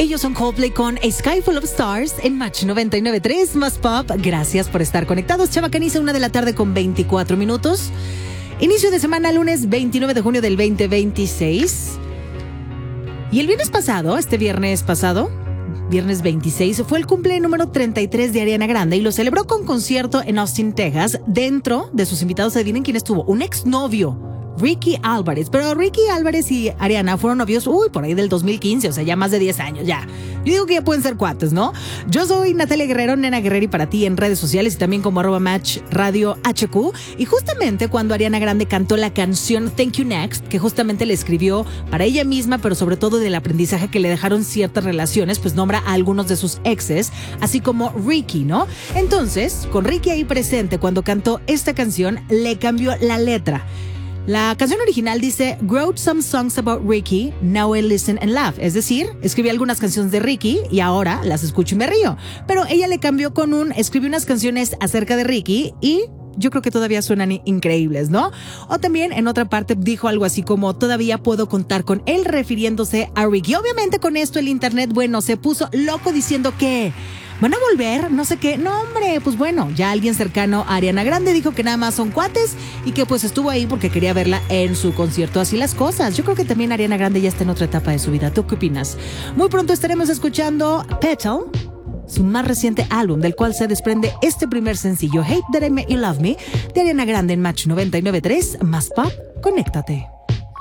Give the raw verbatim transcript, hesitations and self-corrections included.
Ellos son Coldplay con A Sky Full of Stars en Match noventa y nueve punto tres más Pop. Gracias por estar conectados. Chava Caniza, una de la tarde con veinticuatro minutos. Inicio de semana, lunes veintinueve de junio del veinte veintiséis. Y el viernes pasado, este viernes pasado, viernes veintiséis, fue el cumple número treinta y tres de Ariana Grande y lo celebró con concierto en Austin, Texas. Dentro de sus invitados, adivinen quién estuvo. Un exnovio, Ricky Álvarez. Pero Ricky Álvarez y Ariana fueron novios, uy, por ahí del dos mil quince, o sea, ya más de diez años, ya. Yo digo que ya pueden ser cuates, ¿no? Yo soy Natalia Guerrero, Nena Guerrero, y para ti en redes sociales y también como arroba Match Radio H Q. Y justamente cuando Ariana Grande cantó la canción Thank You Next, que justamente le escribió para ella misma, pero sobre todo del aprendizaje que le dejaron ciertas relaciones, pues nombra a algunos de sus exes, así como Ricky, ¿no? Entonces, con Ricky ahí presente cuando cantó esta canción, le cambió la letra. La canción original dice Wrote some songs about Ricky, now I listen and laugh. Es decir, escribí algunas canciones de Ricky y ahora las escucho y me río. Pero ella le cambió con un, escribí unas canciones acerca de Ricky y yo creo que todavía suenan increíbles, ¿no? O también en otra parte dijo algo así como todavía puedo contar con él, refiriéndose a Ricky. Y obviamente con esto el internet, bueno, se puso loco diciendo que ¿van a volver? No sé qué. No, hombre, pues bueno, ya alguien cercano a Ariana Grande dijo que nada más son cuates y que pues estuvo ahí porque quería verla en su concierto. Así las cosas. Yo creo que también Ariana Grande ya está en otra etapa de su vida. ¿Tú qué opinas? Muy pronto estaremos escuchando Petal, su más reciente álbum, del cual se desprende este primer sencillo, Hate That I Made You Love Me, de Ariana Grande en Match noventa y nueve punto tres más Pop. Conéctate.